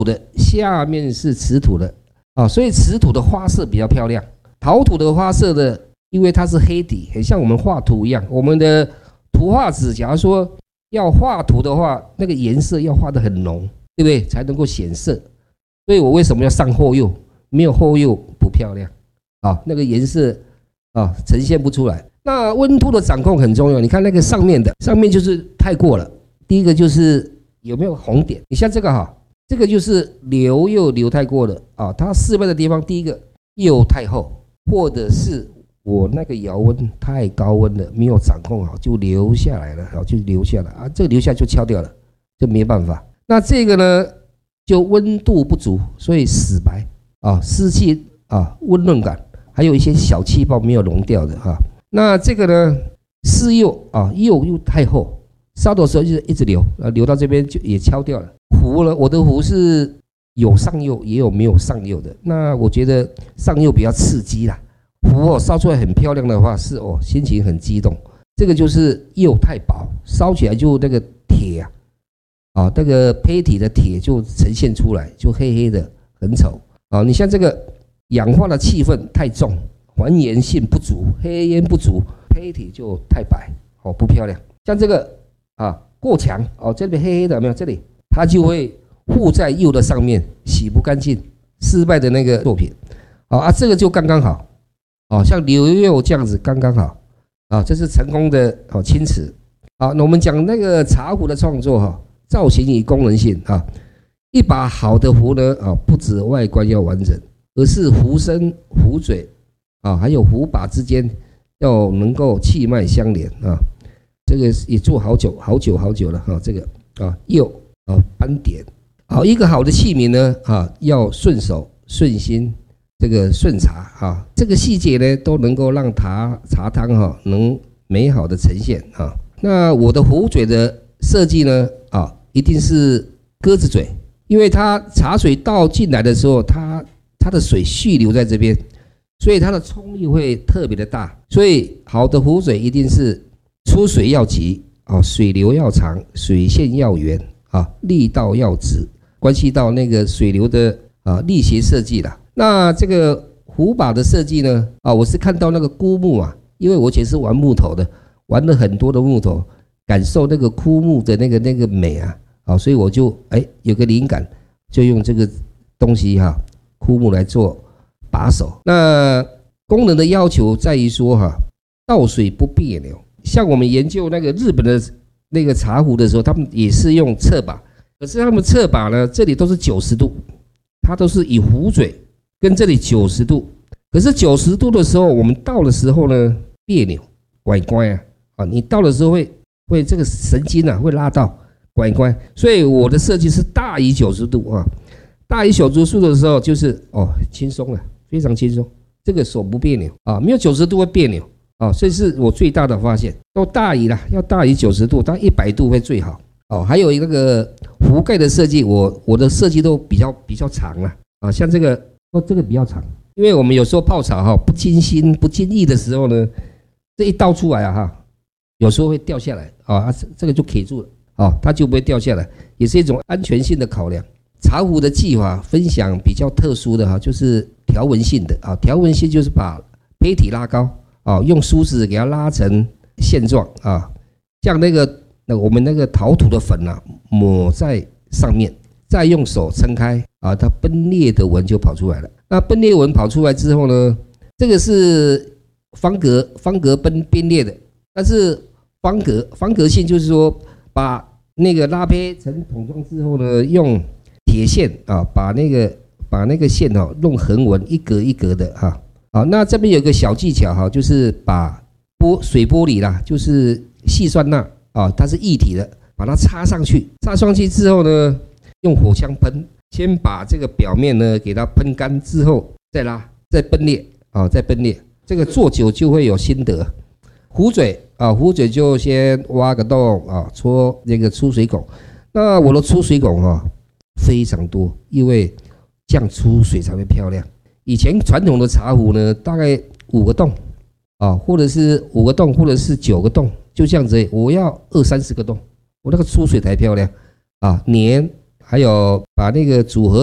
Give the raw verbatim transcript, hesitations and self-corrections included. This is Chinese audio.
土的，下面是瓷土的啊，所以瓷土的花色比较漂亮。陶土的花色的，因为它是黑底，很像我们画图一样。我们的图画纸，假如说要画图的话，那个颜色要画得很浓，对不对？才能够显色。所以我为什么要上厚釉？没有厚釉不漂亮啊，那个颜色啊呈现不出来。那温度的掌控很重要。你看那个上面的，上面就是太过了。第一个就是有没有红点？你像这个哈，这个就是留釉留太过了啊。它失败的地方，第一个釉太厚，或者是我那个窑温太高温了，没有掌控好，就留下来了，好就留下来啊。这个留下就敲掉了，就没办法。那这个呢？就温度不足，所以死白啊，湿气啊，温润感，还有一些小气泡没有溶掉的哈、啊。那这个呢，湿釉啊，釉又太厚，烧的时候就是一直流，啊，流到这边就也敲掉了。壶呢，我的壶是有上釉也有没有上釉的，那我觉得上釉比较刺激啦。壶哦烧出来很漂亮的话是哦，心情很激动。这个就是釉太薄，烧起来就那个铁啊。啊，那个胚体的铁就呈现出来，就黑黑的，很丑啊。你像这个氧化的气氛太重，还原性不足，黑烟不足，胚体就太白，哦，不漂亮。像这个啊，过强哦，这边黑黑的没有？这里它就会附在釉的上面，洗不干净，失败的那个作品啊啊，这个就刚刚好，哦，像留釉这样子刚刚好啊，这是成功的哦青瓷啊。那我们讲那个茶壶的创作哈。造型与功能性啊，一把好的壶呢啊，不止外观要完整，而是壶身、壶嘴啊，还有壶把之间要能够气脉相连啊。这个也做好久、好久、好久了哈、啊。这个啊釉啊斑点，好一个好的器皿呢啊，要顺手、顺心，这个顺茶啊，这个细节呢都能够让茶茶汤哈、啊、能美好的呈现啊。那我的壶嘴的设计呢啊。一定是鸽子嘴，因为它茶水倒进来的时候，它它的水蓄留在这边，所以它的冲力会特别的大。所以好的壶嘴一定是出水要急啊，水流要长，水线要圆啊，力道要直，关系到那个水流的啊力学设计啦。那这个壶把的设计呢啊，我是看到那个枯木啊，因为我以前是玩木头的，玩了很多的木头。感受那个枯木的那个那个美啊，啊，所以我就哎有个灵感，就用这个东西哈、啊，枯木来做把手。那功能的要求在于说哈、啊，倒水不别扭。像我们研究那个日本的那个茶壶的时候，他们也是用侧把，可是他们侧把呢，这里都是九十度，它都是以壶嘴跟这里九十度。可是九十度的时候，我们倒的时候呢，别扭，拐拐啊，啊，你倒的时候会。会这个神经啊会拉到拐拐，所以我的设计是大于九十度啊，大于九十度的时候就是哦轻松了，非常轻松，这个手不别扭啊，没有九十度会别扭啊，所以是我最大的发现，都大于了，要大于九十度，到一百度会最好哦。还有那个壶盖的设计，我我的设计都比较比较长了啊，像这个哦这个比较长，因为我们有时候泡茶哈不精心不经意的时候呢，这一倒出来啊哈。有时候会掉下来啊，这个就卡住了啊，它就不会掉下来，也是一种安全性的考量。茶壶的技法分享比较特殊的哈，就是条纹性的啊，条纹性就是把胚体拉高啊，用梳子给它拉成线状啊，像那个那我们那个陶土的粉啊，抹在上面，再用手撑开啊，它崩裂的纹就跑出来了。那崩裂纹跑出来之后呢，这个是方格方格崩崩裂的，但是方格方格性就是说，把那个拉胚成桶状之后呢，用铁线啊，把那个把那个线哦弄横纹，一格一格的哈。好，那这边有个小技巧哈，就是把玻水玻璃啦，就是细酸钠啊，它是液体的，把它插上去。插上去之后呢，用火枪喷，先把这个表面呢给它喷干之后，再拉，再崩裂啊，再崩裂。这个做久就会有心得。壶嘴啊，壶嘴就先挖个洞啊，戳那个出水孔。那我的出水孔啊非常多，因为这样出水才会漂亮。以前传统的茶壶呢，大概五个洞啊，或者是五个洞，或者是九个洞，就这样子。我要二三十个洞，我那个出水才漂亮啊，黏还有把那个组合